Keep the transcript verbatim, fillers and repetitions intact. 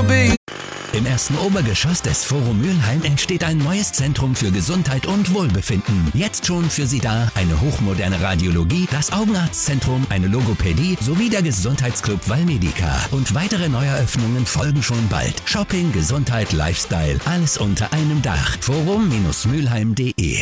be. Im ersten Obergeschoss des Forum Mülheim entsteht ein neues Zentrum für Gesundheit und Wohlbefinden. Jetzt schon für Sie da eine hochmoderne Radiologie, das Augenarztzentrum, eine Logopädie sowie der Gesundheitsclub Valmedica. Und weitere Neueröffnungen folgen schon bald. Shopping, Gesundheit, Lifestyle, alles unter einem Dach. forum Bindestrich mülheim punkt de